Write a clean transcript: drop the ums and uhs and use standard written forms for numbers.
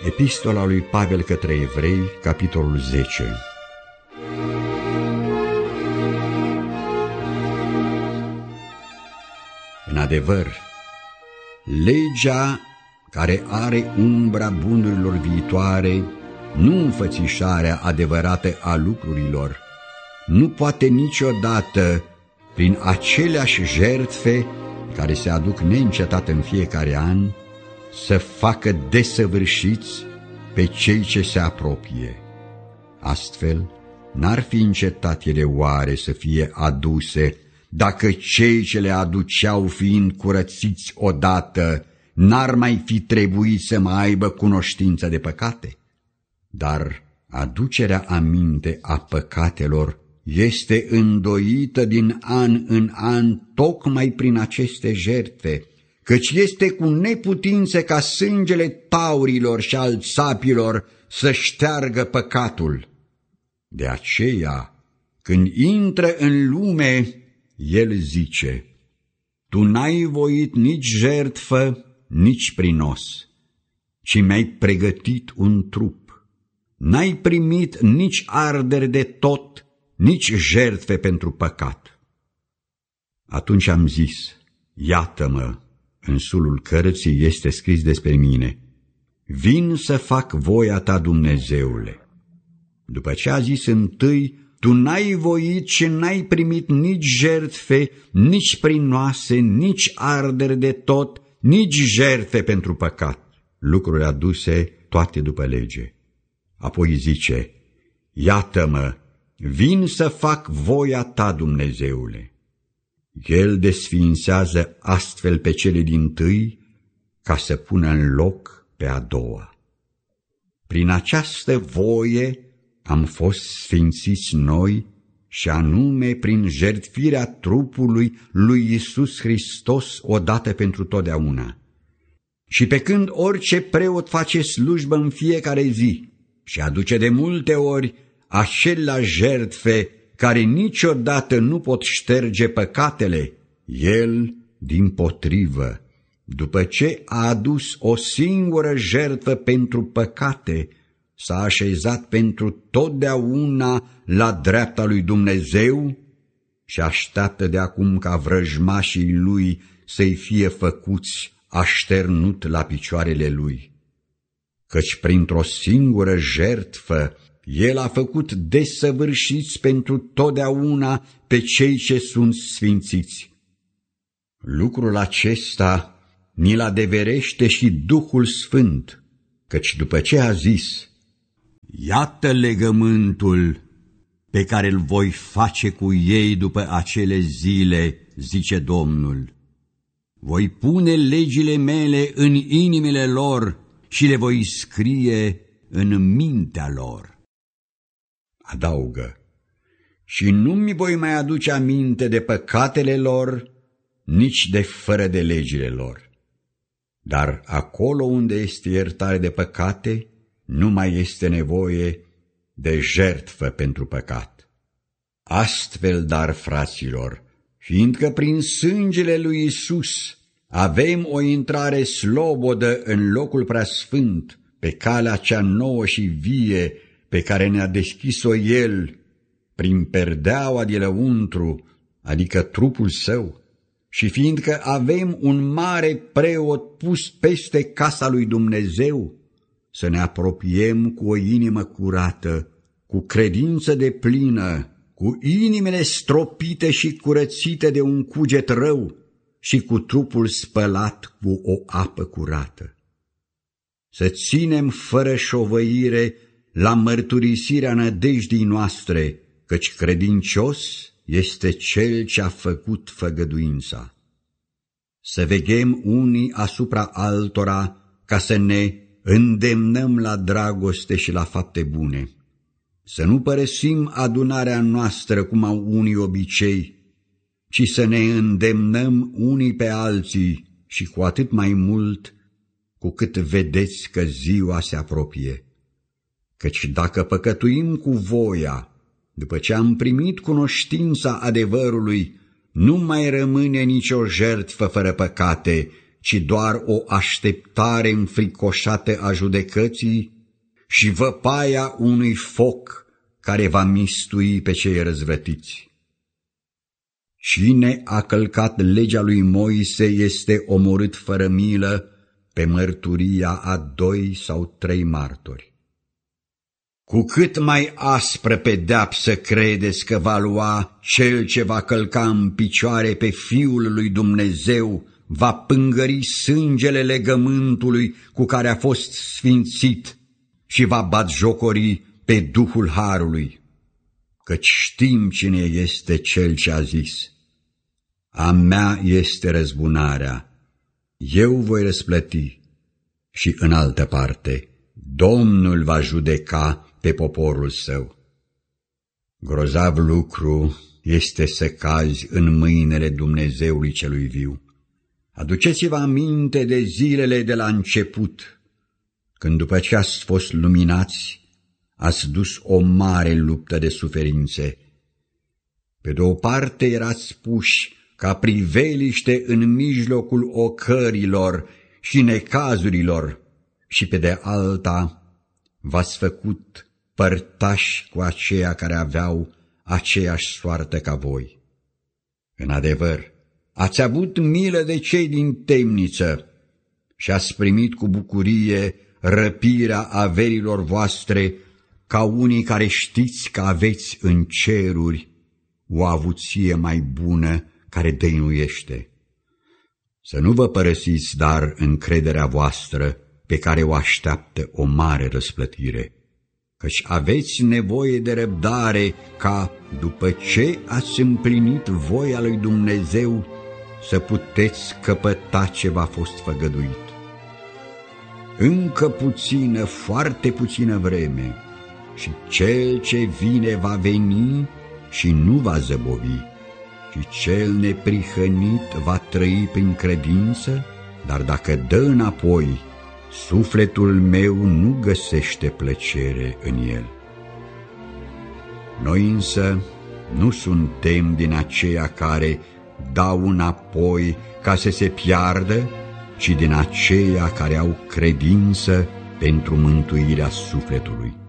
Epistola lui Pavel către Evrei, capitolul 10. În adevăr, legea care are umbra bunurilor viitoare, nu înfățișarea adevărată a lucrurilor, nu poate niciodată, prin aceleași jertfe care se aduc neîncetat în fiecare an, să facă desăvârșiți pe cei ce se apropie. Astfel, n-ar fi încetat ele oare să fie aduse, dacă cei ce le aduceau fiind curățiți odată, n-ar mai fi trebuit să mai aibă cunoștință de păcate? Dar aducerea aminte a păcatelor este îndoită din an în an tocmai prin aceste jertfe, căci este cu neputință ca sângele taurilor și al țapilor să șteargă păcatul. De aceea, când intră în lume, el zice: Tu n-ai voit nici jertfă, nici prinos, ci mi-ai pregătit un trup. N-ai primit nici arderi de tot, nici jertfe pentru păcat. Atunci am zis: Iată-mă, în sulul cărții este scris despre mine: Vin să fac voia ta, Dumnezeule. După ce a zis întâi: Tu n-ai voit și n-ai primit nici jertfe, nici prinoase, nici arderi de tot, nici jertfe pentru păcat, lucruri aduse toate după lege. Apoi zice: Iată-mă, vin să fac voia ta, Dumnezeule. El desființează astfel pe cele dintâi, ca să pună în loc pe a doua. Prin această voie am fost sfințiți noi, și anume prin jertfirea trupului lui Iisus Hristos odată pentru totdeauna. Și pe când orice preot face slujbă în fiecare zi și aduce de multe ori aceleași jertfe care niciodată nu pot șterge păcatele, el, dimpotrivă, după ce a adus o singură jertfă pentru păcate, s-a așezat pentru totdeauna la dreapta lui Dumnezeu și așteaptă de acum ca vrăjmașii lui să-i fie făcuți așternut la picioarele lui. Căci printr-o singură jertfă el a făcut desăvârșiți pentru totdeauna pe cei ce sunt sfințiți. Lucrul acesta ni-l adeverește și Duhul Sfânt, căci după ce a zis: Iată legământul pe care îl voi face cu ei după acele zile, zice Domnul. Voi pune legile mele în inimile lor și le voi scrie în mintea lor. Adaugă: Și nu mi voi mai aduce aminte de păcatele lor, nici de fără de legile lor. Dar acolo unde este iertare de păcate, nu mai este nevoie de jertfă pentru păcat. Astfel, dar, fraților, fiindcă prin sângele lui Iisus avem o intrare slobodă în locul preasfânt, pe calea cea nouă și vie pe care ne-a deschis-o El, prin perdeaua de lăuntru, adică trupul Său, și fiindcă avem un mare preot pus peste casa lui Dumnezeu, să ne apropiem cu o inimă curată, cu credință deplină, cu inimile stropite și curățite de un cuget rău și cu trupul spălat cu o apă curată. Să ținem fără șovăire la mărturisirea nădejdii noastre, căci credincios este Cel ce a făcut făgăduința. Să veghem unii asupra altora ca să ne îndemnăm la dragoste și la fapte bune. Să nu părăsim adunarea noastră cum au unii obicei, ci să ne îndemnăm unii pe alții și cu atât mai mult cu cât vedeți că ziua se apropie. Căci dacă păcătuim cu voia, după ce am primit cunoștința adevărului, nu mai rămâne nicio jertfă fără păcate, ci doar o așteptare înfricoșată a judecății și văpaia unui foc care va mistui pe cei răzvrătiți. Cine a călcat legea lui Moise este omorât fără milă pe mărturia a 2 sau 3 martori. Cu cât mai aspră pedeapsă credeți că va lua cel ce va călca în picioare pe Fiul lui Dumnezeu, va pângări sângele legământului cu care a fost sfințit și va batjocori pe Duhul Harului, căci știm cine este cel ce a zis: a mea este răzbunarea, eu voi răsplăti. Și în altă parte, Domnul va judeca pe poporul său. Grozav lucru este să cazi în mâinile Dumnezeului celui viu. Aduceți-vă aminte de zilele de la început, când după ce ați fost luminați, ați dus o mare luptă de suferințe. Pe de o parte erați puși ca priveliște în mijlocul ocărilor și necazurilor, și pe de alta v-ați făcut părtași cu aceia care aveau aceeași soartă ca voi. În adevăr, ați avut milă de cei din temniță și ați primit cu bucurie răpirea averilor voastre, ca unii care știți că aveți în ceruri o avuție mai bună care dăinuiește. Să nu vă părăsiți, dar, încrederea voastră, pe care o așteaptă o mare răsplătire, căci aveți nevoie de răbdare ca, după ce ați împlinit voia lui Dumnezeu, să puteți căpăta ce v-a fost făgăduit. Încă puțină, foarte puțină vreme, și cel ce vine va veni și nu va zăbovi, și cel neprihănit va trăi prin credință, dar dacă dă înapoi, sufletul meu nu găsește plăcere în el. Noi însă nu suntem din aceia care dau înapoi ca să se piardă, ci din aceia care au credință pentru mântuirea sufletului.